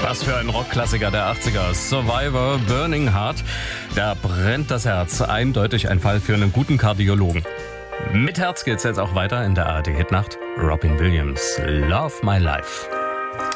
Was für ein Rockklassiker der 80er. Survivor, Burning Heart. Da brennt das Herz. Eindeutig ein Fall für einen guten Kardiologen. Mit Herz geht's jetzt auch weiter in der ARD Hitnacht. Robin Williams, Love My Life.